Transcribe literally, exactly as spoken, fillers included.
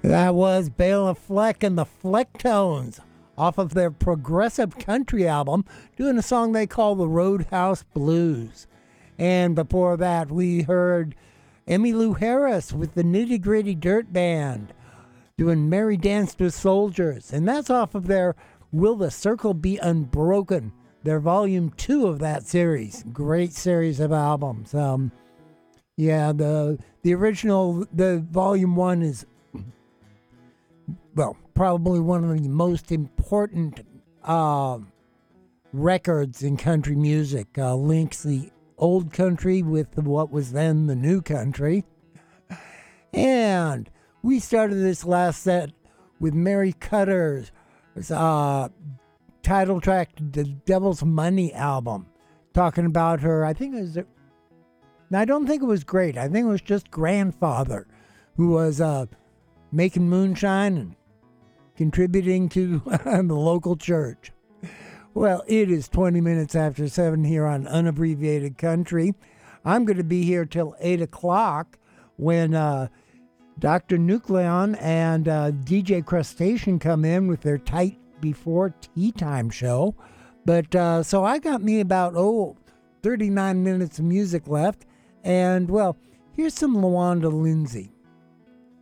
That was Bela Fleck and the Flecktones off of their progressive country album, doing a song they call the Roadhouse Blues. And before that, we heard Emmylou Harris with the Nitty Gritty Dirt Band doing Merry Dance with Soldiers. And that's off of their Will the Circle Be Unbroken, their volume two of that series. Great series of albums. Um, yeah, the the original, the volume one is, well, probably one of the most important uh, records in country music. Uh, links the old country with what was then the new country. And we started this last set with Mary Cutter's uh, title track to the Devil's Money album, talking about her, I think it was, I don't think it was great. I think it was just grandfather who was uh, making moonshine and contributing to the local church. Well, it is twenty minutes after seven here on Unabbreviated Country. I'm going to be here till eight o'clock when uh, Doctor Nucleon and uh, D J Crustacean come in with their Tight Before Tea Time show. But uh, so I got me about, oh, thirty-nine minutes of music left. And, well, here's some LaWanda Lindsay.